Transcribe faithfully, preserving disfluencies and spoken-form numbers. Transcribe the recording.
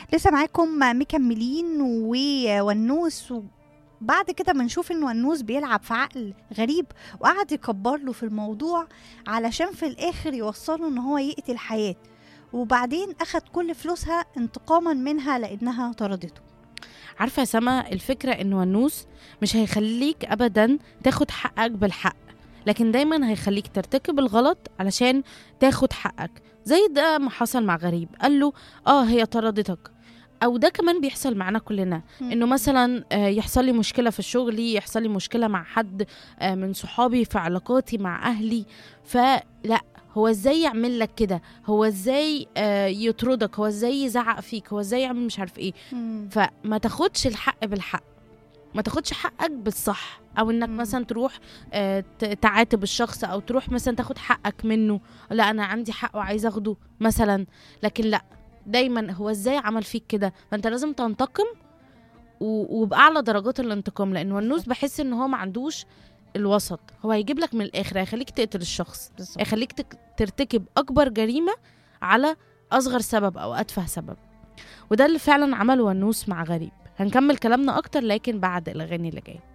لسه معاكم مكملين وونوس. وبعد كده بنشوف ان ونوس بيلعب في عقل غريب وقعد يكبر له في الموضوع علشان في الاخر يوصله ان هو يقتل حياة، وبعدين اخد كل فلوسها انتقاما منها لانها طردته. عارفة يا سما، الفكرة ان ونوس مش هيخليك ابدا تاخد حقك بالحق، لكن دايما هيخليك ترتكب الغلط علشان تاخد حقك. زي ده ما حصل مع غريب، قال له اه هي طردتك. او ده كمان بيحصل معنا كلنا، انه مثلا آه، يحصل لي مشكلة في الشغل، يحصل لي مشكلة مع حد آه، من صحابي، في علاقاتي مع اهلي. فلا، هو ازاي يعمل لك كده؟ هو ازاي آه، يطردك؟ هو ازاي يزعق فيك؟ هو ازاي يعمل مش عارف ايه؟ مم. فما تاخدش الحق بالحق، ما تاخدش حقك بالصح، او انك مم. مثلا تروح آه، ت- تعاتب الشخص، او تروح مثلا تاخد حقك منه. لا، انا عندي حق وعايز اخده مثلا. لكن لا، دايما هو ازاي عمل فيك كده، فانت لازم تنتقم و- وبأعلى درجات الانتقام. لان ونوس بالظبط. بحس ان هو ما عندوش الوسط، هو هيجيب لك من الاخر، هيخليك تقتل الشخص، بالظبط. هيخليك تك- ترتكب اكبر جريمة على اصغر سبب او اتفه سبب. وده اللي فعلا عمله ونوس مع غريب. هنكمل كلامنا اكتر لكن بعد الاغاني اللي جايه.